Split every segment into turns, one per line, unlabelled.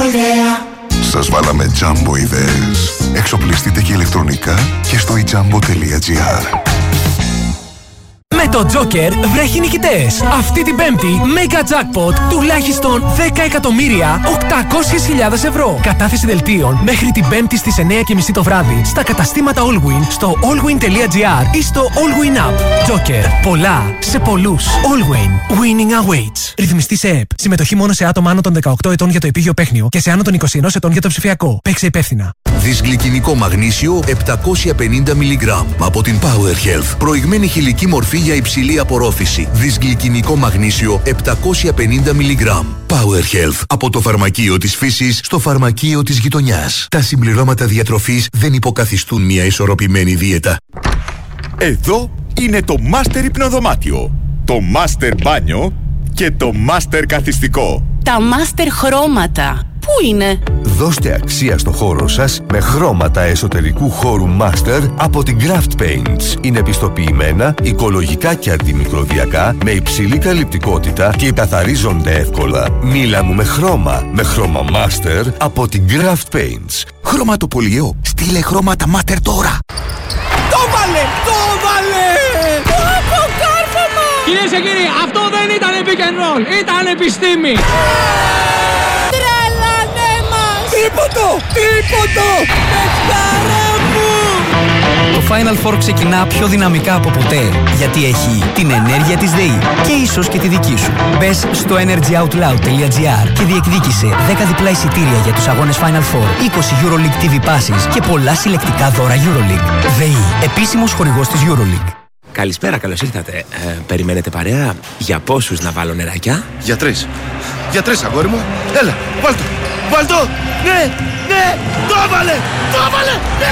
ιδέα.
Σας βάλαμε Jumbo ιδέες. Εξοπλιστείτε και ηλεκτρονικά και στο ejumbo.gr.
Με το Joker βρέχει νικητές. Αυτή την Πέμπτη, Mega Jackpot τουλάχιστον 10.800.000 ευρώ. Κατάθεση δελτίων μέχρι την Πέμπτη στις 9:30 το βράδυ στα καταστήματα Allwyn, στο allwyn.gr ή στο Allwyn App. Joker. Πολλά σε πολλούς. Allwyn. Winning awaits. Ρυθμιστή σε ΕΠ. Συμμετοχή μόνο σε άτομα άνω των 18 ετών για το επίγειο παίχνιο και σε άνω των 21 ετών για το ψηφιακό. Παίξε υπεύθυνα.
Δυσγλυκινικό μαγνήσιο 750 mg από την Power Health. Προηγμένη χηλική μορφή για υψηλή απορρόφηση. Δυσγλυκινικό μαγνήσιο 750 mg. Power Health. Από το φαρμακείο της φύσης στο φαρμακείο της γειτονιάς. Τα συμπληρώματα διατροφής δεν υποκαθιστούν μια ισορροπημένη δίαιτα.
Εδώ είναι το Master Υπνοδωμάτιο, το Master Μπάνιο και το Master Καθιστικό.
Τα Master Χρώματα. Πού είναι?
Δώστε αξία στο χώρο σας με χρώματα εσωτερικού χώρου Master από την Craft Paints. Είναι πιστοποιημένα, οικολογικά και αντιμικροβιακά, με υψηλή καλυπτικότητα και καθαρίζονται εύκολα. Μίλα μου με χρώμα Master από την Craft Paints.
Χρωματοπολιό. Στείλε χρώματα Master τώρα.
Το βάλε! Αποκάρφωμα! Κυρίες και κύριοι, αυτό δεν ήταν pick and roll, ήταν επιστήμη! Τρελάνε μας! Τίποτο! Παιχτάρα μου!
Το Final Four ξεκινά πιο δυναμικά από ποτέ, γιατί έχει την ενέργεια της ΔΕΗ και ίσως και τη δική σου. Μπες στο energyoutloud.gr και διεκδίκησε 10 διπλά εισιτήρια για τους αγώνες Final Four, 20 EuroLeague TV passes και πολλά συλλεκτικά δώρα EuroLeague. ΔΕΗ, επίσημος χορηγός της EuroLeague.
Καλησπέρα, καλώς ήρθατε. Περιμένετε παρέα? Για πόσους να βάλω νεράκια?
Για τρεις, αγόρι μου. Έλα, βάλ' το. Ναι, το έβαλε, ναι!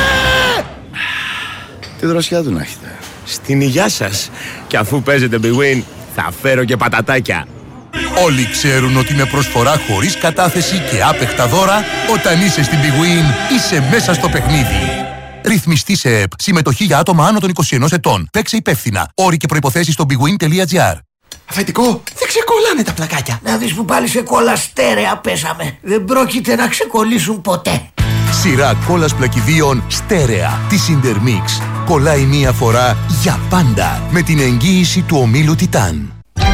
Τι δροσιά του να έχετε.
Στην υγειά σας. Και αφού παίζετε Big Win, θα φέρω και πατατάκια.
Όλοι ξέρουν ότι με προσφορά χωρίς κατάθεση και άπεχτα δώρα, όταν είσαι στην Big Win, είσαι μέσα στο παιχνίδι. Ρυθμιστή σε ΕΠ. Συμμετοχή για άτομα άνω των 21 ετών. Παίξε υπεύθυνα. Όροι και προϋποθέσεις στο bigwin.gr.
Αφεντικό, δεν ξεκολλάνε τα πλακάκια.
Να δεις που πάλι σε κόλλα στέρεα πέσαμε. Δεν πρόκειται να ξεκολλήσουν ποτέ.
Σειρά κόλλας πλακιδίων στέρεα της Intermix. Κολλάει μία φορά για πάντα με την εγγύηση του ομίλου Τιτάν.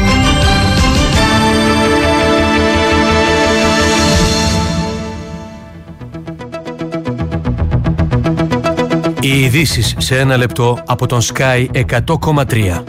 Οι ειδήσεις σε ένα λεπτό από τον Sky 100,3.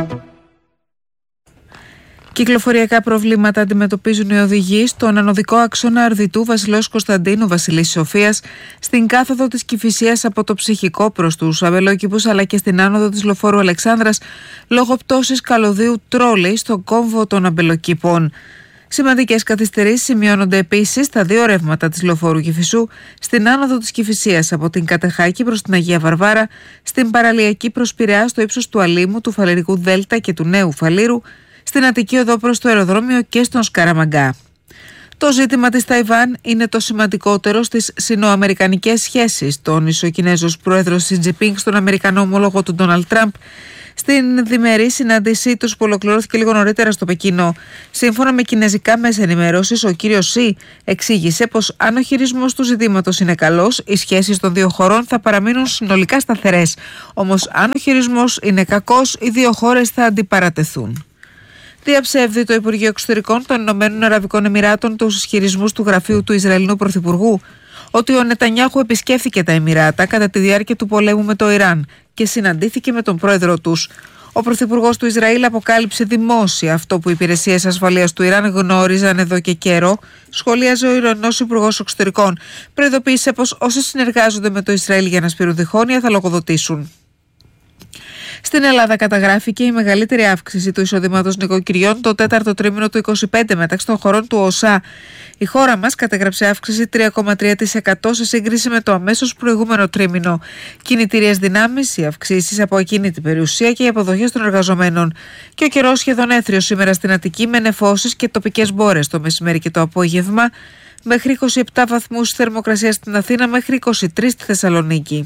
Κυκλοφοριακά προβλήματα αντιμετωπίζουν οι οδηγοί στον ανωδικό άξονα Αρδιτού Βασιλός Κωνσταντίνου Βασιλής Σοφίας, στην κάθοδο της Κηφισίας από το Ψυχικό προς τους Αμπελόκηπους, αλλά και στην άνοδο της Λοφόρου Αλεξάνδρας λόγω πτώσης καλωδίου τρόλεϊ στον κόμβο των Αμπελοκήπων. Σημαντικές καθυστερήσεις σημειώνονται επίσης στα δύο ρεύματα της Λοφόρου Κηφισού, στην άνοδο της Κηφισίας από την Κατεχάκη προς την Αγία Βαρβάρα, στην παραλιακή προς Πειραιά στο ύψος του Αλήμου, του Φαλερικού Δέλτα και του Νέου Φαλήρου, στην Αττική Οδό προς το αεροδρόμιο και στον Σκαραμαγκά. Το ζήτημα της Ταϊβάν είναι το σημαντικότερο στις σινοαμερικανικές σχέσεις, τόνισε ο Κινέζος πρόεδρος Σι Τζινπίνγκ στον Αμερικανό ομόλογο του Ντόναλντ Τραμπ στην διμερή συνάντησή τους που ολοκληρώθηκε λίγο νωρίτερα στο Πεκίνο. Σύμφωνα με κινέζικα μέσα ενημέρωσης, ο κύριος Σι εξήγησε πως αν ο χειρισμός του ζητήματος είναι καλός, οι σχέσεις των δύο χωρών θα παραμείνουν συνολικά σταθερές. Όμως αν ο χειρισμός είναι κακός, οι δύο χώρες θα αντιπαρατεθούν. Διαψεύδει το Υπουργείο Εξωτερικών των Ηνωμένων Αραβικών Εμιράτων τους ισχυρισμούς του γραφείου του Ισραηλινού Πρωθυπουργού ότι ο Νετανιάχου επισκέφθηκε τα Εμιράτα κατά τη διάρκεια του πολέμου με το Ιράν και συναντήθηκε με τον πρόεδρο τους. Ο Πρωθυπουργός του Ισραήλ αποκάλυψε δημόσια αυτό που οι υπηρεσίες ασφαλείας του Ιράν γνώριζαν εδώ και καιρό, σχολίαζε ο Ιρανός Υπουργός Εξωτερικών. Προειδοποίησε πως όσοι συνεργάζονται με το Ισραήλ για να σπείρουν διχόνοια θα λογοδοτήσουν. Στην Ελλάδα καταγράφηκε η μεγαλύτερη αύξηση του εισοδήματος νοικοκυριών το τέταρτο τρίμηνο του 2025 μεταξύ των χωρών του ΟΣΑ. Η χώρα μας καταγράψε αύξηση 3,3% σε σύγκριση με το αμέσως προηγούμενο τρίμηνο. Κινητήριες δυνάμεις, οι αυξήσεις από ακίνητη περιουσία και οι αποδοχές των εργαζομένων. Και ο καιρός σχεδόν έθριος σήμερα στην Αττική με νεφώσεις και τοπικές μπόρες το μεσημέρι και το απόγευμα. Μέχρι 27 βαθμούς θερμοκρασία στην Αθήνα, μέχρι 23 στη Θεσσαλονίκη.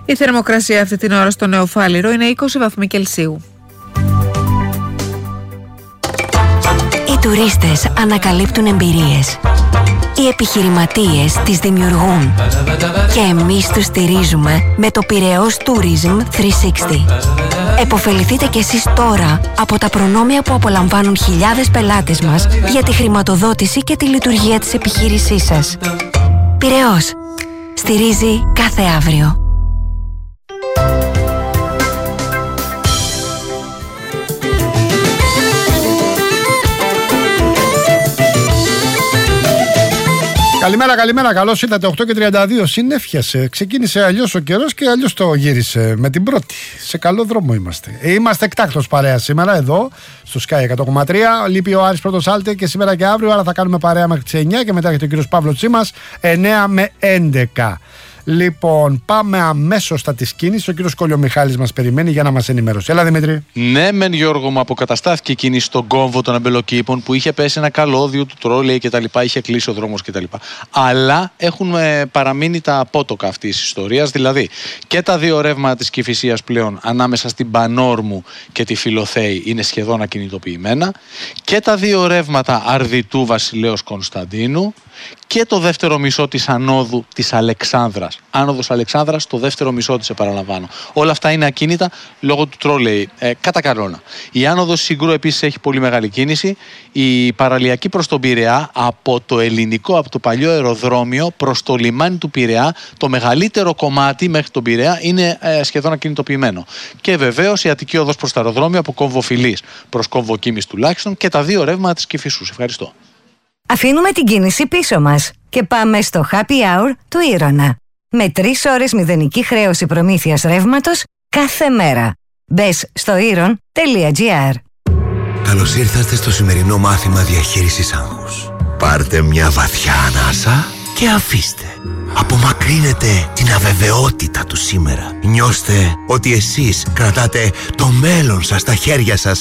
Η θερμοκρασία αυτή την ώρα στο Νεοφάλιρο είναι 20 βαθμοί Κελσίου.
Οι τουρίστες ανακαλύπτουν εμπειρίες. Οι επιχειρηματίες τις δημιουργούν. Και εμείς τους στηρίζουμε με το Πειραιώς Tourism 360. Εποφεληθείτε κι εσείς τώρα από τα προνόμια που απολαμβάνουν χιλιάδες πελάτες μας για τη χρηματοδότηση και τη λειτουργία της επιχείρησής σας. Πειραιώς. Στηρίζει κάθε αύριο.
Καλημέρα. Καλώς ήρθατε. 8:32. Συνέφιασε. Ξεκίνησε αλλιώς ο καιρός και αλλιώς το γύρισε με την πρώτη. Σε καλό δρόμο είμαστε. Είμαστε εκτάκτος παρέα σήμερα εδώ στο Sky 100,3. Λείπει ο Άρης πρώτος Άλτε και σήμερα και αύριο. Άρα θα κάνουμε παρέα μέχρι τις 9 και μετά έρχεται ο κύριος Παύλος Τσίμας 9 με 11. Λοιπόν, πάμε αμέσως στα της κίνησης. Ο κύριος Κολιομιχάλης μας περιμένει για να μας ενημερώσει. Έλα, Δημήτρη.
Ναι, μεν Γιώργο μου, αποκαταστάθηκε η κίνηση στον κόμβο των αμπελοκήπων που είχε πέσει ένα καλώδιο του τρόλεϊ κτλ. Είχε κλείσει ο δρόμος κτλ. Αλλά έχουν παραμείνει τα απότοκα αυτής της ιστορίας. Δηλαδή και τα δύο ρεύματα της Κηφισίας πλέον ανάμεσα στην Πανόρμου και τη Φιλοθέη είναι σχεδόν ακινητοποιημένα. Και τα δύο ρεύματα Αρδιτού Βασιλέως Κωνσταντίνου. Και το δεύτερο μισό της ανόδου της Αλεξάνδρας. Άνοδος Αλεξάνδρας, το δεύτερο μισό της, επαναλαμβάνω. Όλα αυτά είναι ακίνητα λόγω του τρόλεϊ, κατά κανόνα. Η άνοδος Συγκρού επίσης έχει πολύ μεγάλη κίνηση. Η παραλιακή προς τον Πειραιά, από το ελληνικό, από το παλιό αεροδρόμιο προς το λιμάνι του Πειραιά, το μεγαλύτερο κομμάτι μέχρι τον Πειραιά είναι σχεδόν ακινητοποιημένο. Και βεβαίως η Αττική οδός προς το αεροδρόμιο, από κόμβο Φιλής προς κόμβο Κίμης τουλάχιστον, και τα δύο ρεύματα της Κηφισούς. Ευχαριστώ.
Αφήνουμε την κίνηση πίσω μας και πάμε στο Happy Hour του Ήρωνα. Με 3 ώρες μηδενική χρέωση προμήθειας ρεύματος κάθε μέρα. Μπες στο iron.gr.
Καλώς ήρθατε στο σημερινό μάθημα διαχείρισης άγχους. Πάρτε μια βαθιά ανάσα και αφήστε. Απομακρύνετε την αβεβαιότητα του σήμερα. Νιώστε ότι εσείς κρατάτε το μέλλον σας στα χέρια σας.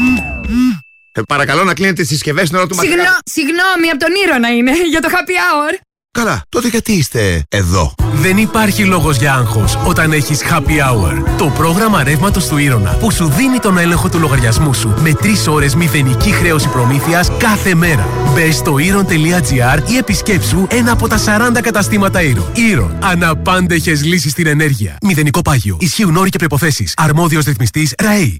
Παρακαλώ να κλείνετε τις συσκευές στην ώρα του μαθήματος.
Συγγνώμη, από τον Ήρωνα είναι, για το happy hour.
Καλά, τότε γιατί είστε εδώ?
Δεν υπάρχει λόγος για άγχος όταν έχεις happy hour. Το πρόγραμμα ρεύματος του Ήρωνα που σου δίνει τον έλεγχο του λογαριασμού σου με 3 ώρες μηδενική χρέωση προμήθειας κάθε μέρα. Μπες στο iron.gr ή επισκέψου ένα από τα 40 καταστήματα Iron. Iron. Αναπάντεχες λύσεις στην ενέργεια. Μηδενικό πάγιο. Ισχύουν όροι και προϋποθέσεις. Αρμόδιος ρυθμιστής ΡΑΕΗ.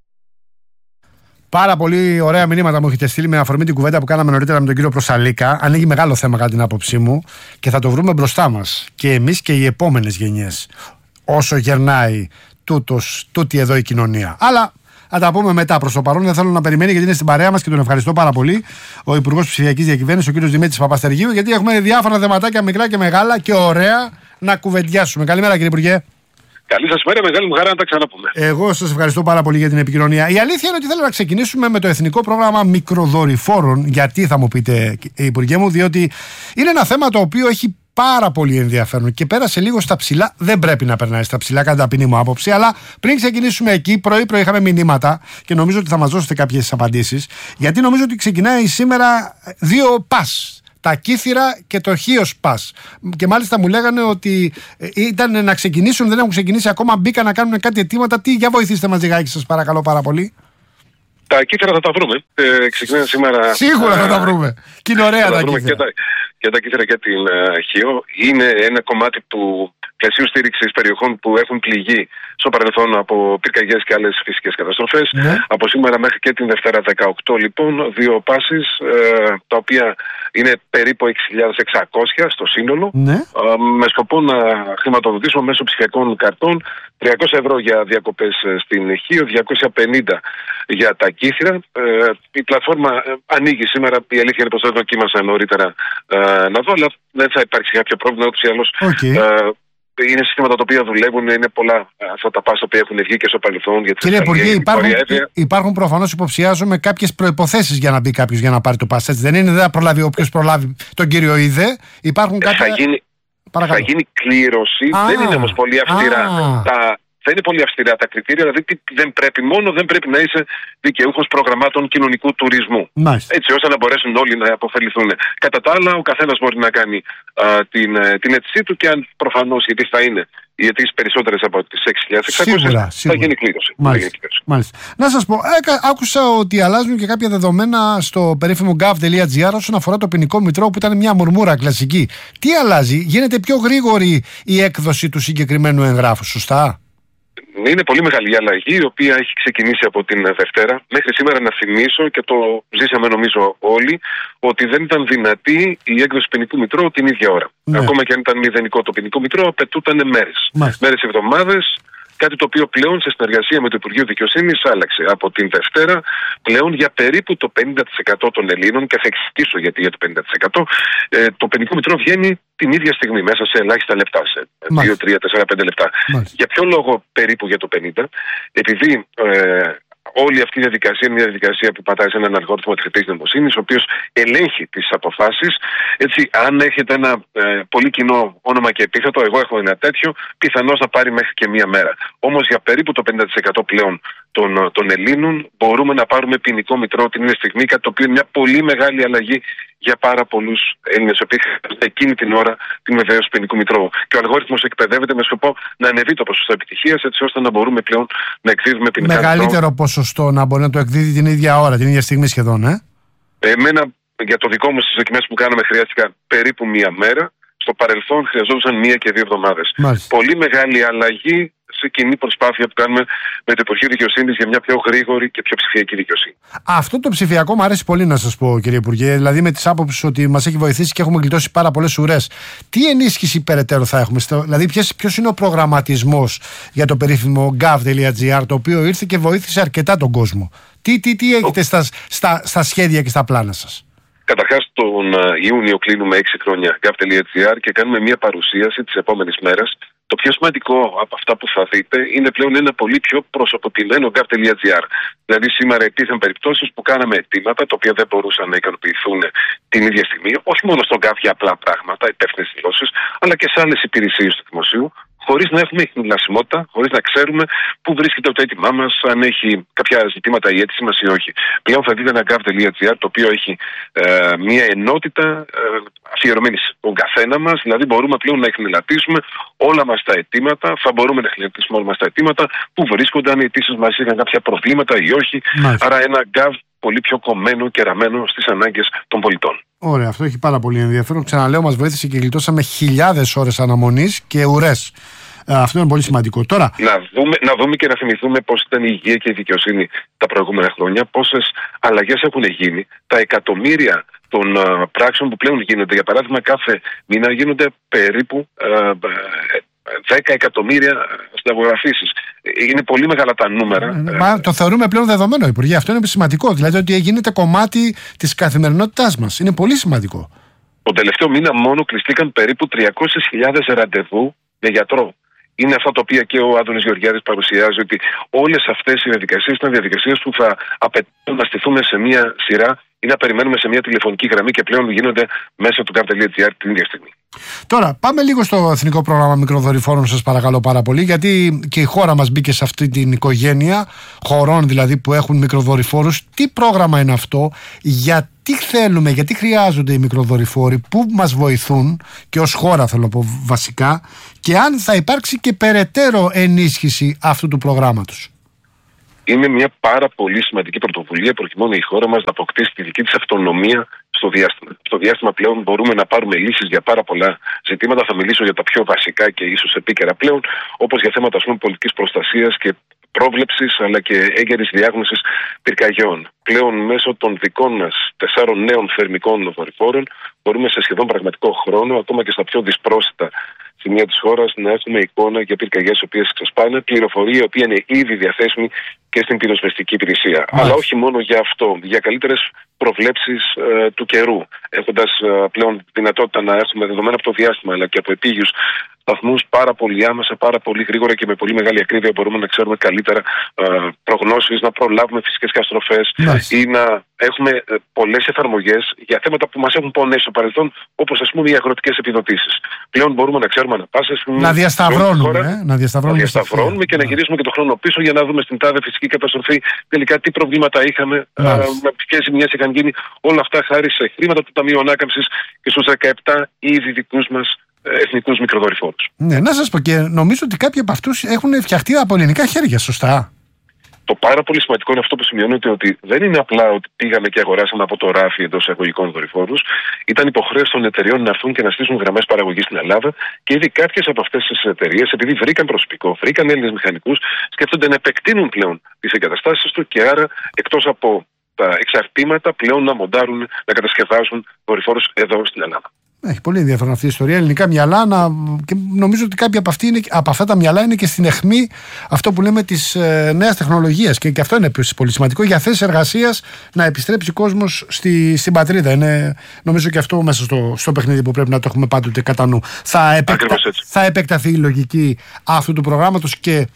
Πάρα πολύ ωραία μηνύματα μου έχετε στείλει με αφορμή την κουβέντα που κάναμε νωρίτερα με τον κύριο Προσαλίκα. Ανοίγει μεγάλο θέμα κατά την άποψή μου και θα το βρούμε μπροστά μας και εμείς και οι επόμενες γενιές, όσο γερνάει τούτη εδώ η κοινωνία. Αλλά θα τα πούμε μετά. Προς το παρόν δεν θέλω να περιμένει, γιατί είναι στην παρέα μας και τον ευχαριστώ πάρα πολύ, ο Υπουργός Ψηφιακής Διακυβέρνησης, ο κύριος Δημήτρης Παπαστεργίου, γιατί έχουμε διάφορα θεματάκια μικρά και μεγάλα και ωραία να κουβεντιάσουμε. Καλημέρα, κύριε Υπουργέ.
Καλή σας μέρα, μεγάλη μου χαρά να τα ξαναπούμε.
Εγώ σας ευχαριστώ πάρα πολύ για την επικοινωνία. Η αλήθεια είναι ότι θέλω να ξεκινήσουμε με το Εθνικό Πρόγραμμα Μικροδορυφόρων. Γιατί, θα μου πείτε, Υπουργέ μου, διότι είναι ένα θέμα το οποίο έχει πάρα πολύ ενδιαφέρον και πέρασε λίγο στα ψηλά. Δεν πρέπει να περνάει στα ψηλά, κατά ταπεινή μου άποψη. Αλλά πριν ξεκινήσουμε εκεί, πρωί-πρωί είχαμε μηνύματα και νομίζω ότι θα μας δώσετε κάποιες απαντήσεις. Γιατί νομίζω ότι ξεκινάει σήμερα 2 πας. Τα Κύθυρα και το Χίος Πας. Και μάλιστα μου λέγανε ότι ήταν να ξεκινήσουν, δεν έχουν ξεκινήσει ακόμα. Μπήκαν να κάνουν κάτι αιτήματα. Για βοηθήστε μας λιγάκι, σας παρακαλώ πάρα πολύ.
Τα Κύθυρα θα τα βρούμε. Ξεκινάνε σήμερα.
Σίγουρα θα τα βρούμε. Και είναι ωραία τα Κύθυρα.
Και τα Κύθυρα και την Χίο. Είναι ένα κομμάτι του πλαισίου στήριξης περιοχών που έχουν πληγεί στο παρελθόν από πυρκαγιές και άλλες φυσικές καταστροφές. Ναι. Από σήμερα μέχρι και την Δευτέρα 18 λοιπόν, 2 πάσεις, τα οποία είναι περίπου 6.600 στο σύνολο, ναι. Με σκοπό να χρηματοδοτήσουμε μέσω ψηφιακών καρτών 300 ευρώ για διακοπές στην Χίο, 250 για τα Κύθυρα. Η πλατφόρμα ανοίγει σήμερα. Η αλήθεια είναι πως δεν δοκίμασα νωρίτερα να δω, αλλά δεν θα υπάρξει κάποιο πρόβλημα ούτως ή άλλως. Είναι συστήματα τα οποία δουλεύουν, είναι πολλά αυτά τα πας τα οποία έχουν βγει και στο παρελθόν.
Κύριε Υπουργέ, υπάρχουν προφανώς, υποψιάζομαι, κάποιες προϋποθέσεις για να μπει κάποιος για να πάρει το πας. Δεν είναι, δεν θα προλάβει όποιος προλάβει τον κύριο Ιδε. Υπάρχουν κάποια.
Θα γίνει κλήρωση. Δεν είναι όμως πολύ αυστηρά θα είναι πολύ αυστηρά τα κριτήρια, δηλαδή δεν πρέπει να είσαι δικαιούχος προγραμμάτων κοινωνικού τουρισμού.
Μάλιστα.
Έτσι ώστε να μπορέσουν όλοι να αποφεληθούν. Κατά τα άλλα, ο καθένας μπορεί να κάνει την αίτησή του και αν προφανώς, γιατί θα είναι οι αιτήσεις περισσότερες από τις 6.600, θα γίνει κλήρωση.
Μάλιστα. Να σας πω, άκουσα ότι αλλάζουν και κάποια δεδομένα στο περίφημο gov.gr όσον αφορά το ποινικό μητρό, που ήταν μια μουρμούρα κλασική. Τι αλλάζει, γίνεται πιο γρήγορη η έκδοση του συγκεκριμένου εγγράφου, σωστά?
Είναι πολύ μεγάλη η αλλαγή, η οποία έχει ξεκινήσει από την Δευτέρα. Μέχρι σήμερα, να θυμίσω, και το ζήσαμε νομίζω όλοι, ότι δεν ήταν δυνατή η έκδοση ποινικού μητρώου την ίδια ώρα. Ναι. Ακόμα και αν ήταν μηδενικό το ποινικό μητρώο, απαιτούταν μέρες, εβδομάδες. Κάτι το οποίο πλέον σε συνεργασία με το Υπουργείο Δικαιοσύνης άλλαξε. Από την Δευτέρα πλέον για περίπου το 50% των Ελλήνων, και θα εξηγήσω γιατί για το 50%, το ποινικό μητρό βγαίνει την ίδια στιγμή, μέσα σε ελάχιστα λεπτά, σε 2, 3, 4, 5 λεπτά. Για ποιο λόγο περίπου για το 50%? Επειδή όλη αυτή η διαδικασία είναι μια διαδικασία που πατάει σε έναν αλγόριθμο τεχνητής νοημοσύνης, ο οποίος ελέγχει τις αποφάσεις. Έτσι, αν έχετε ένα πολύ κοινό όνομα και επίθετο, εγώ έχω ένα τέτοιο, πιθανώς να πάρει μέχρι και μία μέρα. Όμως για περίπου το 50% πλέον των Ελλήνων μπορούμε να πάρουμε ποινικό μητρό την ίδια στιγμή, κάτι το οποίο είναι μια πολύ μεγάλη αλλαγή για πάρα πολλούς Έλληνες, οι οποίοι χρειάζονται εκείνη την ώρα την βεβαίωση ποινικού μητρώου. Και ο αλγόριθμος εκπαιδεύεται με σκοπό να ανεβεί το ποσοστό επιτυχίας, έτσι ώστε να μπορούμε πλέον να εκδίδουμε ποινικά μητρώα.
Μεγαλύτερο ποσοστό να μπορεί να το εκδίδει την ίδια ώρα, την ίδια στιγμή σχεδόν,
Εμένα, για το δικό μου στις δοκιμές που κάναμε, χρειάστηκα περίπου μία μέρα. Στο παρελθόν χρειαζόντουσαν 1 και 2 εβδομάδες. Πολύ μεγάλη αλλαγή σε κοινή προσπάθεια που κάνουμε με το Υπουργείο Δικαιοσύνης για μια πιο γρήγορη και πιο ψηφιακή δικαιοσύνη.
Αυτό το ψηφιακό μου αρέσει πολύ, να σας πω, κύριε Υπουργέ. Δηλαδή, με τις άποψεις ότι μας έχει βοηθήσει και έχουμε γλιτώσει πάρα πολλές ουρές. Τι ενίσχυση περαιτέρω θα έχουμε? Δηλαδή, ποιος είναι ο προγραμματισμός για το περίφημο gov.gr, το οποίο ήρθε και βοήθησε αρκετά τον κόσμο? Τι έχετε στα σχέδια και στα πλάνα σας?
Καταρχάς, τον Ιούνιο κλείνουμε 6 χρόνια gov.gr και κάνουμε μια παρουσίαση τις επόμενες μέρες. Το πιο σημαντικό από αυτά που θα δείτε είναι πλέον ένα πολύ πιο προσωποποιημένο gov.gr. Δηλαδή, σήμερα υπήρχαν περιπτώσεις που κάναμε αιτήματα, τα οποία δεν μπορούσαν να ικανοποιηθούν την ίδια στιγμή, όχι μόνο στον gov για απλά πράγματα, υπεύθυνες δηλώσεις, αλλά και σε άλλες υπηρεσίες του δημοσίου, χωρίς να έχουμε χνηλασιμότητα, χωρίς να ξέρουμε πού βρίσκεται το αίτημά μας, αν έχει κάποια ζητήματα η αίτηση μας ή όχι. Πλέον θα δείτε ένα gov.gr, το οποίο έχει μια ενότητα αφιερωμένη στον καθένα μας, δηλαδή μπορούμε πλέον να χνηλατήσουμε όλα μας τα αιτήματα, θα μπορούμε να χνηλατήσουμε όλα μας τα αιτήματα, πού βρίσκονται, αν οι αιτήσεις μας είχαν κάποια προβλήματα ή όχι. Άρα ένα gov πολύ πιο κομμένο και ραμμένο στις ανάγκες των πολιτών.
Ωραία, αυτό έχει πάρα πολύ ενδιαφέρον. Ξαναλέω, μας βοήθησε και γλιτώσαμε χιλιάδες ώρες αναμονής και ουρές. Αυτό είναι πολύ σημαντικό. Τώρα,
να δούμε και να θυμηθούμε πώς ήταν η υγεία και η δικαιοσύνη τα προηγούμενα χρόνια, πόσες αλλαγές έχουν γίνει, τα εκατομμύρια των πράξεων που πλέον γίνονται. Για παράδειγμα, κάθε μήνα γίνονται περίπου 10 εκατομμύρια συνταγογραφήσεις. Είναι πολύ μεγάλα τα νούμερα.
Μα το θεωρούμε πλέον δεδομένο, Υπουργέ. Αυτό είναι σημαντικό. Δηλαδή ότι γίνεται κομμάτι της καθημερινότητάς μας. Είναι πολύ σημαντικό.
Τον τελευταίο μήνα μόνο κλειστήκαν περίπου 300.000 ραντεβού με γιατρό. Είναι αυτά τα οποία και ο Άδωνης Γεωργιάδης παρουσιάζει, ότι όλες αυτές οι διαδικασίες ήταν διαδικασίες που θα απαιτούν να στηθούμε σε μία σειρά ή να περιμένουμε σε μία τηλεφωνική γραμμή και πλέον γίνονται μέσα του gov.gr την ίδια στιγμή.
Τώρα, πάμε λίγο στο Εθνικό Πρόγραμμα Μικροδορυφόρων, σας παρακαλώ πάρα πολύ, γιατί και η χώρα μας μπήκε σε αυτή την οικογένεια χωρών δηλαδή που έχουν μικροδορυφόρους. Τι πρόγραμμα είναι αυτό, γιατί θέλουμε, γιατί χρειάζονται οι μικροδορυφόροι, πού μας βοηθούν και ως χώρα, θέλω να πω βασικά, και αν θα υπάρξει και περαιτέρω ενίσχυση αυτού του προγράμματος?
Είναι μια πάρα πολύ σημαντική πρωτοβουλία προκειμένου η χώρα μας να αποκτήσει τη δική της αυτονομία στο διάστημα. Στο διάστημα πλέον μπορούμε να πάρουμε λύσεις για πάρα πολλά ζητήματα. Θα μιλήσω για τα πιο βασικά και ίσως επίκαιρα πλέον, όπως για θέματα πολιτικής προστασίας και πρόβλεψης, αλλά και έγκαιρης διάγνωσης πυρκαγιών. Πλέον μέσω των δικών μας 4 νέων θερμικών δορυφόρων μπορούμε σε σχεδόν πραγματικό χρόνο, ακόμα και στα πιο δυσπρόσιτα σημεία της χώρας, να έχουμε εικόνα για πυρκαγιές οι οποίες ξεσπάνε, πληροφορία η οποία είναι ήδη διαθέσιμη και στην πυροσβεστική υπηρεσία. Αλλά όχι μόνο για αυτό, για καλύτερες προβλέψεις του καιρού, έχοντας πλέον δυνατότητα να έχουμε δεδομένα από το διάστημα αλλά και από επίγειους σταθμούς πάρα πολύ άμεσα, πάρα πολύ γρήγορα και με πολύ μεγάλη ακρίβεια μπορούμε να ξέρουμε καλύτερα προγνώσεις, να προλάβουμε φυσικές καταστροφές ή να έχουμε πολλές εφαρμογές για θέματα που μας έχουν πονέσει στο παρελθόν, όπως ας πούμε οι αγροτικές επιδοτήσεις. Πλέον μπορούμε να ξέρουμε ανά πάσα στιγμή.
Να διασταυρώνουμε
και να γυρίσουμε και το χρόνο πίσω για να δούμε στην τάδε φυσική καταστροφή τελικά τι προβλήματα είχαμε, με ποιες ζημιές είχαν γίνει. Όλα αυτά χάρη σε χρήματα του Ταμείου Ανάκαμψης και στους 17 ήδη δικούς μας εθνικούς μικροδορυφόρους.
Ναι, να σας πω και νομίζω ότι κάποιοι από αυτούς έχουν φτιαχτεί από ελληνικά χέρια, σωστά.
Το πάρα πολύ σημαντικό είναι αυτό που σημειώνεται ότι δεν είναι απλά ότι πήγαμε και αγοράσαμε από το ράφι εντός εισαγωγικών δορυφόρους. Ήταν υποχρέωση των εταιρεών να έρθουν και να στήσουν γραμμές παραγωγής στην Ελλάδα και ήδη κάποιες από αυτές τις εταιρείες, επειδή βρήκαν προσωπικό, βρήκαν Έλληνες μηχανικούς, σκέφτονται να επεκτείνουν πλέον τις εγκαταστάσεις του και άρα εκτός από τα εξαρτήματα πλέον να μοντάρουν, να κατασκευάζουν δορυφόρους εδώ στην Ελλάδα.
Έχει πολύ ενδιαφέρον αυτή η ιστορία. Ελληνικά μυαλά, και νομίζω ότι κάποια από αυτά τα μυαλά είναι και στην αιχμή αυτό που λέμε της νέας τεχνολογίας. Και αυτό είναι πολύ σημαντικό για θέσεις εργασίας να επιστρέψει ο κόσμος στην πατρίδα. Είναι νομίζω και αυτό μέσα στο παιχνίδι που πρέπει να το έχουμε πάντοτε κατά νου. Θα επεκταθεί η λογική αυτού του προγράμματος και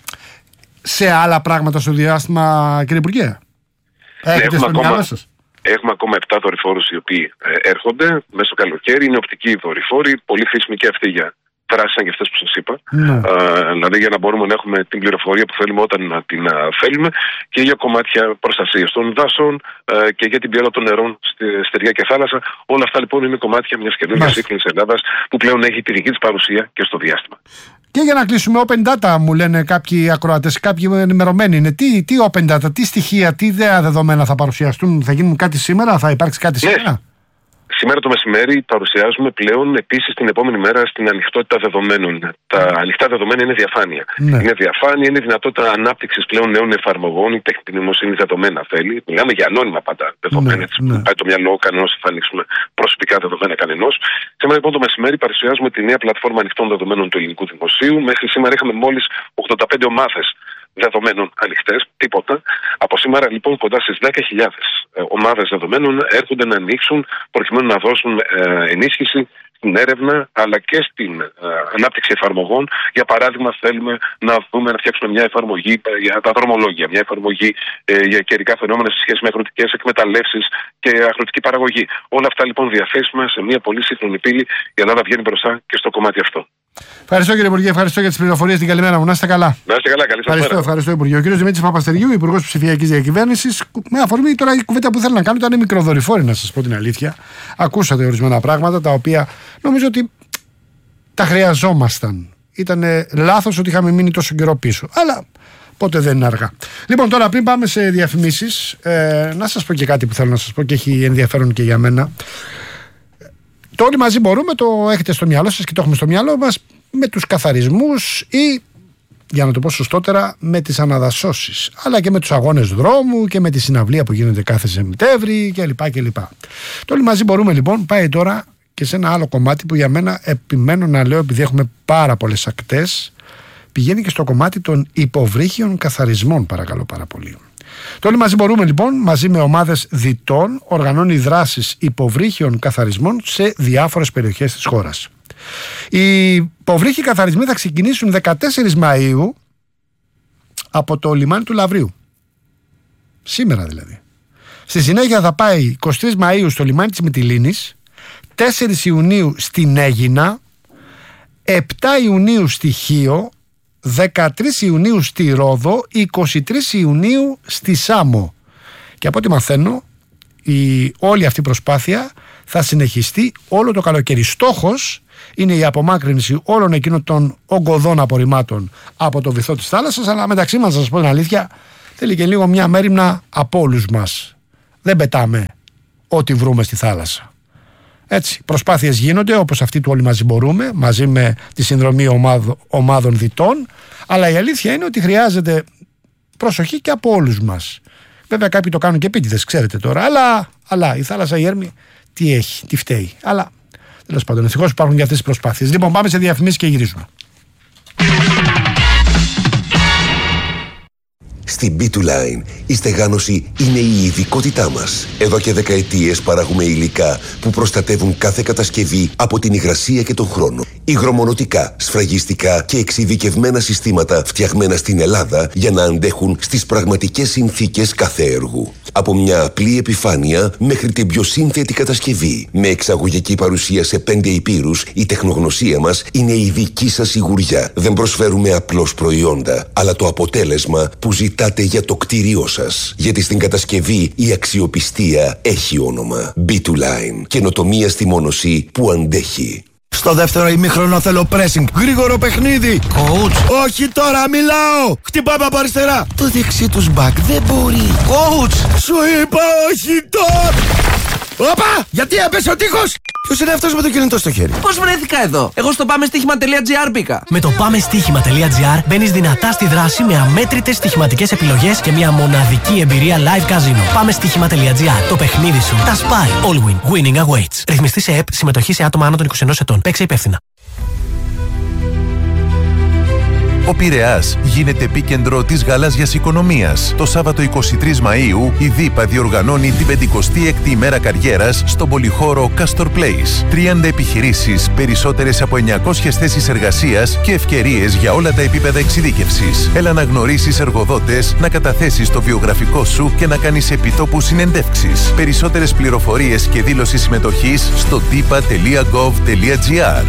σε άλλα πράγματα στο διάστημα, κύριε Υπουργέ? Έχετε στο μυαλό σας?
Έχουμε ακόμα 7 δορυφόρους οι οποίοι έρχονται μέσα στο καλοκαίρι. Είναι οπτικοί δορυφόροι, πολύ χρήσιμοι και αυτοί για δράσεις σαν και αυτές που σας είπα. Δηλαδή για να μπορούμε να έχουμε την πληροφορία που θέλουμε όταν να την θέλουμε και για κομμάτια προστασίας των δάσων και για την ποιότητα των νερών στη στεριά και θάλασσα. Όλα αυτά λοιπόν είναι κομμάτια μιας καινούργιας σύγχρονης Ελλάδας που πλέον έχει τη δική της παρουσία και στο διάστημα.
Και για να κλείσουμε, Open Data μου λένε κάποιοι ακροατές, κάποιοι ενημερωμένοι είναι. Τι Open Data, τι στοιχεία, τι ιδέα δεδομένα θα παρουσιαστούν, θα γίνουν κάτι σήμερα, θα υπάρξει κάτι σήμερα?
Σήμερα το μεσημέρι παρουσιάζουμε πλέον επίσης την επόμενη μέρα στην ανοιχτότητα δεδομένων. Τα ανοιχτά δεδομένα είναι διαφάνεια. Είναι διαφάνεια, είναι δυνατότητα ανάπτυξης πλέον νέων εφαρμογών. Η τεχνητή νοημοσύνη δεδομένα θέλει. Μιλάμε για ανώνυμα πάντα δεδομένα. Πάει το μυαλό κανενός, θα ανοίξουμε προσωπικά δεδομένα κανενός. Σήμερα λοιπόν το μεσημέρι παρουσιάζουμε τη νέα πλατφόρμα ανοιχτών δεδομένων του ελληνικού δημοσίου. Μέχρι σήμερα είχαμε μόλις 85 ομάδες δεδομένων ανοιχτές, τίποτα. Από σήμερα λοιπόν κοντά στις 10.000 ομάδες δεδομένων έρχονται να ανοίξουν προκειμένου να δώσουν ενίσχυση στην έρευνα αλλά και στην ανάπτυξη εφαρμογών. Για παράδειγμα, θέλουμε να δούμε, να φτιάξουμε μια εφαρμογή για τα δρομολόγια, μια εφαρμογή για καιρικά φαινόμενα σε σχέση με αγροτικές εκμεταλλεύσεις και αγροτική παραγωγή. Όλα αυτά λοιπόν διαθέσιμα σε μια πολύ σύγχρονη πύλη. Η Ελλάδα βγαίνει μπροστά και στο κομμάτι αυτό.
Ευχαριστώ κύριε Υπουργέ, ευχαριστώ για τις πληροφορίες. Την καλημέρα μου. Να είστε καλά.
Να είστε καλά, καλή σας μέρα.
Ευχαριστώ Υπουργέ. Ο κύριος Δημήτρης Παπαστεριού, Υπουργός Ψηφιακής Διακυβέρνησης. Με αφορμή τώρα η κουβέντα που θέλω να κάνω ήταν οι μικροδορυφόροι, να σας πω την αλήθεια. Ακούσατε ορισμένα πράγματα τα οποία νομίζω ότι τα χρειαζόμασταν. Ήταν λάθος ότι είχαμε μείνει τόσο καιρό πίσω. Αλλά πότε δεν είναι αργά. Λοιπόν, τώρα πριν πάμε σε διαφημίσεις, να σας πω και κάτι που θέλω να σας πω και έχει ενδιαφέρον και για μένα. Το όλοι μαζί μπορούμε, το έχετε στο μυαλό σας και το έχουμε στο μυαλό μας, με τους καθαρισμούς ή, για να το πω σωστότερα, με τις αναδασώσεις, αλλά και με τους αγώνες δρόμου και με τη συναυλία που γίνεται κάθε Σεπτέμβρη κλπ. Το όλοι μαζί μπορούμε λοιπόν πάει τώρα και σε ένα άλλο κομμάτι που για μένα επιμένω να λέω, επειδή έχουμε πάρα πολλές ακτές, πηγαίνει και στο κομμάτι των υποβρύχιων καθαρισμών, παρακαλώ πάρα πολύ. Το όλοι μαζί μπορούμε λοιπόν, μαζί με ομάδες διτών, οργανώνει δράσεις υποβρύχιων καθαρισμών σε διάφορες περιοχές της χώρας. Οι υποβρύχιοι καθαρισμοί θα ξεκινήσουν 14 Μαΐου από το λιμάνι του Λαυρίου. Σήμερα δηλαδή. Στη συνέχεια θα πάει 23 Μαΐου στο λιμάνι της Μυτιλήνης, 4 Ιουνίου στην Αίγινα, 7 Ιουνίου στη Χίο, 13 Ιουνίου στη Ρόδο, 23 Ιουνίου στη Σάμο. Και από ό,τι μαθαίνω, όλη αυτή η προσπάθεια θα συνεχιστεί όλο το καλοκαίρι. Στόχος είναι η απομάκρυνση όλων εκείνων των ογκωδών απορριμμάτων από το βυθό της θάλασσας, αλλά μεταξύ μας, να σας πω την αλήθεια, θέλει και λίγο μια μέριμνα από όλους μας. Δεν πετάμε ό,τι βρούμε στη θάλασσα. Έτσι, προσπάθειες γίνονται όπως αυτή του όλοι μαζί μπορούμε, μαζί με τη συνδρομή ομάδων διτών, αλλά η αλήθεια είναι ότι χρειάζεται προσοχή και από όλους μας. Βέβαια κάποιοι το κάνουν και επίτηδες, ξέρετε τώρα, αλλά η θάλασσα η Έρμη τι έχει, τι φταίει. Αλλά τέλος πάντων, ευτυχώς υπάρχουν και αυτές τις προσπάθειες. Λοιπόν, πάμε σε διαφημίσεις και γυρίζουμε.
Στην B2Line η στεγάνωση είναι η ειδικότητά μας. Εδώ και δεκαετίες παράγουμε υλικά που προστατεύουν κάθε κατασκευή από την υγρασία και τον χρόνο. Υγρομονωτικά, σφραγιστικά και εξειδικευμένα συστήματα φτιαγμένα στην Ελλάδα για να αντέχουν στις πραγματικές συνθήκες κάθε έργου. Από μια απλή επιφάνεια μέχρι την πιο σύνθετη κατασκευή. Με εξαγωγική παρουσία σε 5 υπήρους, η τεχνογνωσία μας είναι η δική σας σιγουριά. Δεν προσφέρουμε απλώς προϊόντα, αλλά το αποτέλεσμα που ζητάτε για το κτίριό σας. Γιατί στην κατασκευή η αξιοπιστία έχει όνομα. B2Line. Καινοτομία στη μόνωση που αντέχει.
Στο δεύτερο ημίχρονο θέλω pressing. Γρήγορο παιχνίδι. Coach. Όχι τώρα, μιλάω. Χτυπάμε από αριστερά. Το δεξί τους back δεν μπορεί. Coach. Σου είπα όχι τώρα. Όπα! Γιατί έπεσε ο τείχος! Ποιος είναι αυτός με το κινητό στο χέρι?
Πώς βρέθηκα εδώ? Εγώ στο πάμεστοίχημα.gr μπήκα.
Με το πάμεστοίχημα.gr μπαίνεις δυνατά στη δράση με αμέτρητες στοιχηματικές επιλογές και μια μοναδική εμπειρία live casino. Πάμεστοίχημα.gr. Το παιχνίδι σου. Τα σπάει. Allwin. Winning awaits. Ρυθμιστή σε ΕΠ. Συμμετοχή σε άτομα άνω των 21 ετών. Παίξε υπεύθυνα.
Ο Πειραιάς γίνεται επίκεντρο της γαλάζιας οικονομίας. Το Σάββατο 23 Μαΐου η ΔΥΠΑ διοργανώνει την 56η ημέρα καριέρας στον πολυχώρο Castor Place. 30 επιχειρήσεις, περισσότερες από 900 θέσεις εργασίας και ευκαιρίες για όλα τα επίπεδα εξειδίκευσης. Έλα να γνωρίσεις εργοδότες, να καταθέσεις το βιογραφικό σου και να κάνεις επιτόπου συνεντεύξεις. Περισσότερες πληροφορίες και δήλωση συμμετοχής στο dipa.gov.gr.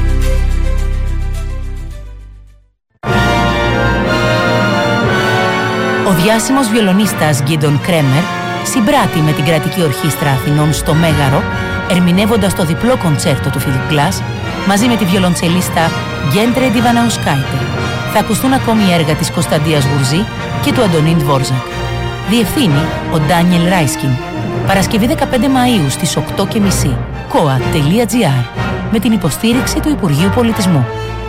Ο διάσημος βιολονίστας Γκίντον Κρέμερ συμπράττει με την Κρατική Ορχήστρα Αθηνών στο Μέγαρο, ερμηνεύοντας το διπλό κοντσέρτο του Philip Glass μαζί με τη βιολοντσελίστα Γκέντρε Ντιβαναουσκάιτε. Θα ακουστούν ακόμη έργα της Κωνσταντίας Γουρζή και του Αντωνίν Δβόρζακ. Διευθύνει ο Ντάνιελ Ράισκιν. Παρασκευή 15 Μαΐου στις 8:30. koa.gr με την υποστήριξη του Υπουργείου Πολιτισμού.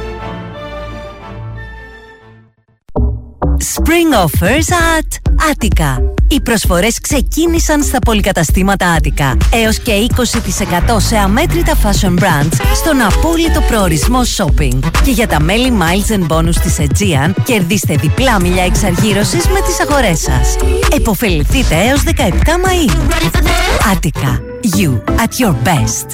Spring offers at Attica. Οι προσφορές ξεκίνησαν στα πολυκαταστήματα Attica. Έως και 20% σε αμέτρητα fashion brands στον απόλυτο προορισμό shopping. Και για τα μέλη Miles and Bonus της Aegean, κερδίστε διπλά μίλια εξαργύρωσης με τις αγορές σας. Εποφεληθείτε έως 17 Μαΐου. Attica. You at your best.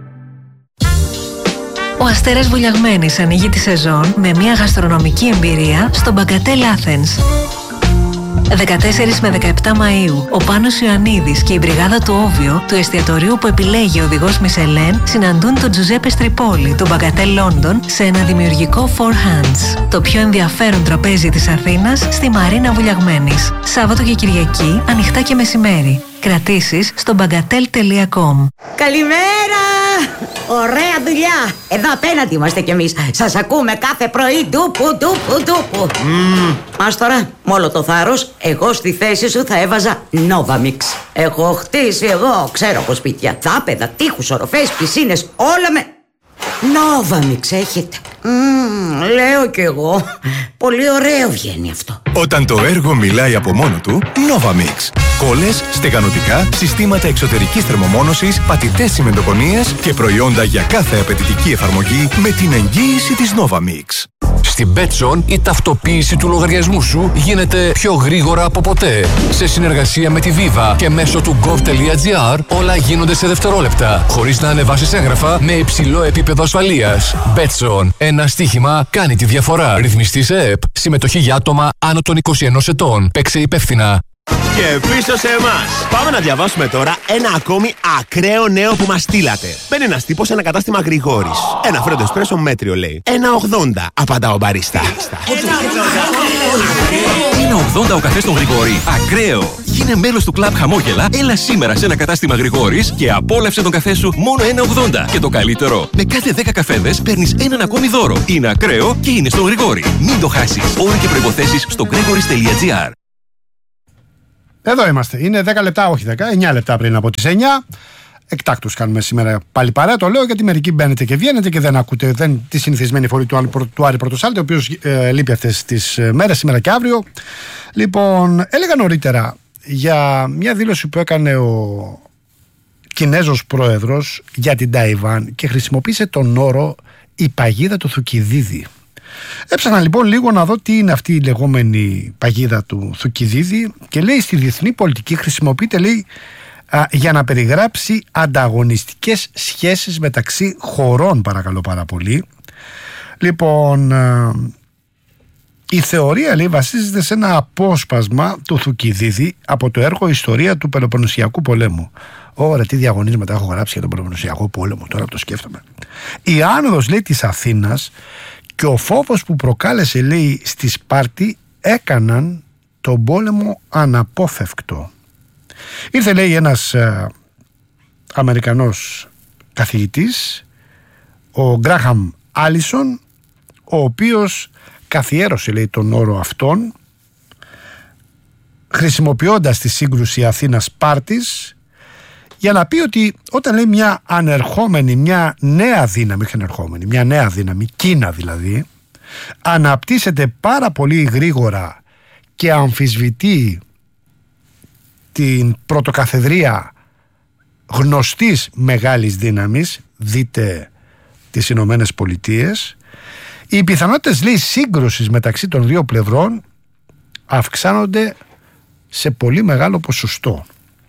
Ο Αστέρας Βουλιαγμένης ανοίγει τη σεζόν με μια γαστρονομική εμπειρία στο Μπαγκατέλ Athens. 14 με 17 Μαΐου, ο Πάνος Ιωαννίδης και η μπριγάδα του Όβιο, του εστιατορίου που επιλέγει ο οδηγός Μισελέν, συναντούν τον Τζουζέπε Στριπόλη του Μπαγκατέλ Λόντον σε ένα δημιουργικό Four Hands. Το πιο ενδιαφέρον τραπέζι της Αθήνας στη Μαρίνα Βουλιαγμένης. Σάββατο και Κυριακή, ανοιχτά και μεσημέρι. Κρατήσεις στο bagatelle.com.
Καλημέρα! Ωραία δουλειά! Εδώ απέναντι είμαστε κι εμείς. Σας ακούμε κάθε πρωί ντουπου. Ας τώρα, με όλο το θάρρος, εγώ στη θέση σου θα έβαζα Novamix. Έχω χτίσει εγώ, ξέρω από σπίτια, θάπεδα, τείχους, οροφές, πισίνες, όλα με Novamix έχετε. Λέω κι εγώ. Πολύ ωραίο βγαίνει αυτό.
Όταν το έργο μιλάει από μόνο του, Novamix. Κόλλες, στεγανοτικά, συστήματα εξωτερικής θερμομόνωσης, πατητές τσιμεντοκονίες και προϊόντα για κάθε απαιτητική εφαρμογή με την εγγύηση της Novamix.
Στην Betson η ταυτοποίηση του λογαριασμού σου γίνεται πιο γρήγορα από ποτέ. Σε συνεργασία με τη Viva και μέσω του gov.gr όλα γίνονται σε δευτερόλεπτα, χωρίς να ανεβάσεις έγγραφα με υψηλό επίπεδο ασφαλείας. Betson. Ένα στοίχημα κάνει τη διαφορά. Ρυθμιστή σε ΕΠ. Συμμετοχή για άτομα άνω των 21 ετών. Παίξε υπεύθυνα.
Και πίσω σε εμάς. Πάμε να διαβάσουμε τώρα ένα ακόμη ακραίο νέο που μας στείλατε. Μπαίνει ένας τύπος σε ένα κατάστημα Γρηγόρης. Ένα φρέντο εσπρέσο μέτριο λέει. 1,80 απαντά ο μπαρίστα.
1,80 ο καφές στον Γρηγόρη. Ακραίο. Γίνε μέλος του κλαμπ Χαμόγελα. Έλα σήμερα σε ένα κατάστημα Γρηγόρης και απόλαυσε τον καφέ σου μόνο 1,80. Και το καλύτερο, με κάθε 10 καφέδες παίρνεις έναν ακόμη δώρο. Είναι ακραίο και είναι στον Γρηγόρη. Μην το χάσεις. Όροι και προϋποθέσεις στο gregoris.gr.
Εδώ είμαστε. Είναι 10 λεπτά, όχι 10, 9 λεπτά πριν από τις 9. Εκτάκτους κάνουμε σήμερα πάλι παρέα. Το λέω γιατί μερικοί μπαίνετε και βγαίνετε και δεν ακούτε τη συνηθισμένη φωνή του Άρη Πρωτοσάλτη, ο οποίος λείπει αυτές τις μέρες, σήμερα και αύριο. Λοιπόν, έλεγα νωρίτερα για μια δήλωση που έκανε ο Κινέζος πρόεδρος για την Ταϊβάν και χρησιμοποίησε τον όρο «η παγίδα του Θουκυδίδη». Έψαχνα λοιπόν λίγο να δω τι είναι αυτή η λεγόμενη παγίδα του Θουκυδίδη και λέει στη διεθνή πολιτική χρησιμοποιείται, λέει, για να περιγράψει ανταγωνιστικές σχέσεις μεταξύ χωρών, παρακαλώ πάρα πολύ. Λοιπόν, η θεωρία, λέει, βασίζεται σε ένα απόσπασμα του Θουκυδίδη από το έργο «Ιστορία του Πελοποννησιακού πολέμου». Ωραία, τι διαγωνίσματα έχω γράψει για τον Πελοποννησιακό πόλεμο, τώρα που το σκέφτομαι. Η άνοδος, λέει, της Αθήνας και ο φόβος που προκάλεσε, λέει, στη Σπάρτη έκαναν τον πόλεμο αναπόφευκτο. Ήρθε, λέει, ένας Αμερικανός καθηγητής, ο Γκράχαμ Άλισον, ο οποίος καθιέρωσε, λέει, τον όρο αυτόν χρησιμοποιώντας τη σύγκρουση Αθήνας-Σπάρτης για να πει ότι όταν, λέει, μια ανερχόμενη, μια νέα δύναμη, μια νέα δύναμη, Κίνα δηλαδή, αναπτύσσεται πάρα πολύ γρήγορα και αμφισβητεί την πρωτοκαθεδρία γνωστής μεγάλης δύναμης, δείτε τις Ηνωμένες Πολιτείες, οι πιθανότητες, λέει, σύγκρουσης μεταξύ των δύο πλευρών αυξάνονται σε πολύ μεγάλο ποσοστό.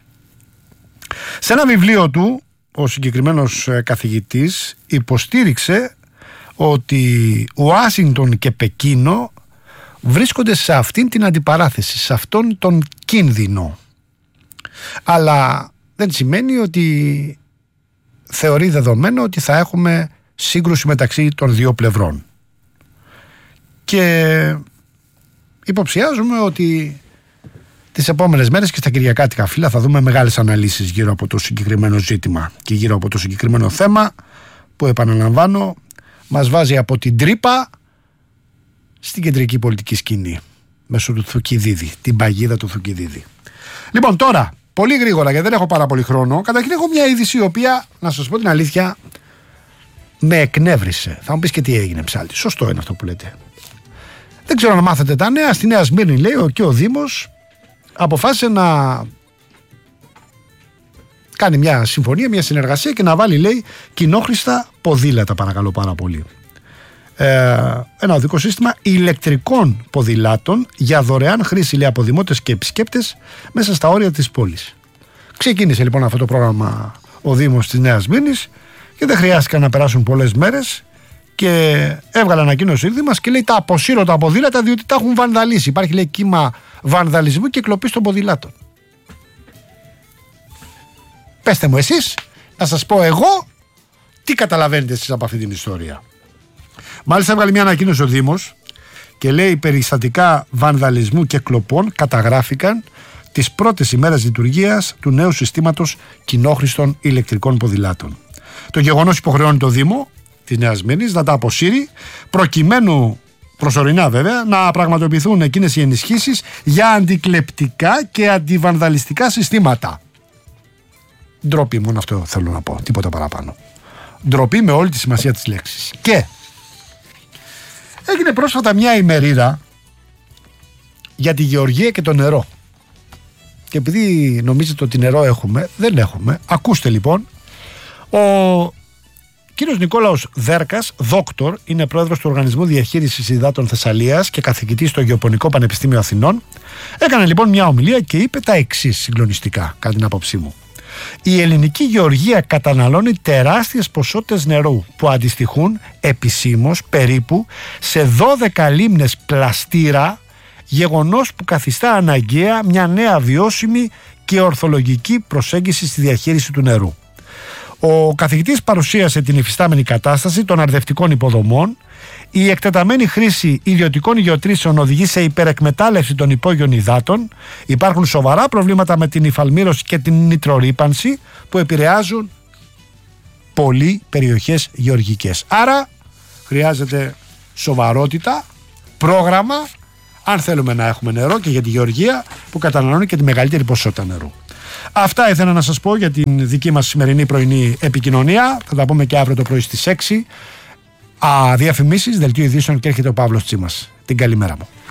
Σε ένα βιβλίο του, ο συγκεκριμένος καθηγητής υποστήριξε ότι Ουάσιγκτον και Πεκίνο βρίσκονται σε αυτήν την αντιπαράθεση, σε αυτόν τον κίνδυνο. Αλλά δεν σημαίνει ότι θεωρεί δεδομένο ότι θα έχουμε σύγκρουση μεταξύ των δύο πλευρών. Και υποψιάζουμε ότι τις επόμενες μέρες και στα κυριακάτικα φύλλα θα δούμε μεγάλες αναλύσεις γύρω από το συγκεκριμένο ζήτημα και γύρω από το συγκεκριμένο θέμα που, επαναλαμβάνω, μας βάζει από την τρύπα στην κεντρική πολιτική σκηνή μέσω του Θουκυδίδη, την παγίδα του Θουκυδίδη. Λοιπόν, τώρα, πολύ γρήγορα, γιατί δεν έχω πάρα πολύ χρόνο, καταρχήν έχω μια είδηση η οποία, να σας πω την αλήθεια, με εκνεύρισε. Θα μου πεις και τι έγινε, ψάλτη. Σωστό είναι αυτό που λέτε. Δεν ξέρω να μάθετε τα νέα. Στη Νέα Σμύρνη, λέει, και ο Δήμος αποφάσισε να κάνει μια συμφωνία, μια συνεργασία και να βάλει, λέει, κοινόχρηστα ποδήλατα, παρακαλώ πάρα πολύ. Ένα οδικό σύστημα ηλεκτρικών ποδηλάτων για δωρεάν χρήση, λέει, από δημότες και επισκέπτες μέσα στα όρια της πόλης. Ξεκίνησε λοιπόν αυτό το πρόγραμμα ο Δήμος της Νέας Σμύρνης και δεν χρειάστηκαν να περάσουν πολλές μέρες και έβγαλε ανακοίνωση ο Δήμος και λέει τα αποσύρω τα ποδήλατα διότι τα έχουν βανδαλίσει. Υπάρχει, λέει, κύμα βανδαλισμού και κλοπής των ποδηλάτων. Πέστε μου εσείς, να σας πω εγώ τι καταλαβαίνετε εσείς από αυτή την ιστορία. Μάλιστα έβγαλε μια ανακοίνωση ο Δήμος και λέει περιστατικά βανδαλισμού και κλοπών καταγράφηκαν τις πρώτες ημέρες λειτουργίας του νέου συστήματος κοινόχρηστων ηλεκτρικών ποδηλάτων. Το γεγονός υποχρεώνει το Δήμο της Νέας Σμύρνης να τα αποσύρει προκειμένου, προσωρινά βέβαια, να πραγματοποιηθούν εκείνες οι ενισχύσεις για αντικλεπτικά και αντιβανδαλιστικά συστήματα. Ντροπή, μόνο αυτό θέλω να πω, τίποτα παραπάνω. Ντροπή με όλη τη σημασία της λέξης. Και έγινε πρόσφατα μια ημερίδα για τη γεωργία και το νερό. Και επειδή νομίζετε ότι νερό έχουμε, δεν έχουμε. Ακούστε λοιπόν. Ο κύριος Νικόλαος Δέρκας, δόκτορ, είναι πρόεδρος του Οργανισμού Διαχείρισης Υδάτων Θεσσαλίας και καθηγητής στο Γεωπονικό Πανεπιστήμιο Αθηνών. Έκανε λοιπόν μια ομιλία και είπε τα εξής συγκλονιστικά, κατά την άποψή μου. Η ελληνική γεωργία καταναλώνει τεράστιες ποσότητες νερού που αντιστοιχούν επισήμως περίπου σε 12 λίμνες πλαστήρα, γεγονός που καθιστά αναγκαία μια νέα βιώσιμη και ορθολογική προσέγγιση στη διαχείριση του νερού. Ο καθηγητής παρουσίασε την υφιστάμενη κατάσταση των αρδευτικών υποδομών. Η εκτεταμένη χρήση ιδιωτικών γεωτρήσεων οδηγεί σε υπερεκμετάλλευση των υπόγειων υδάτων. Υπάρχουν σοβαρά προβλήματα με την υφαλμήρωση και την νητρορύπανση που επηρεάζουν πολλοί περιοχές γεωργικές. Άρα χρειάζεται σοβαρότητα, πρόγραμμα, αν θέλουμε να έχουμε νερό και για τη γεωργία που καταναλώνει και τη μεγαλύτερη ποσότητα νερού. Αυτά ήθελα να σας πω για την δική μας σημερινή πρωινή επικοινωνία. Θα τα πούμε και αύριο το πρωί στις 6. Διαφημίσεις, δελτίο ειδήσεων και έρχεται ο Παύλος Τσίμας. Την καλημέρα μου.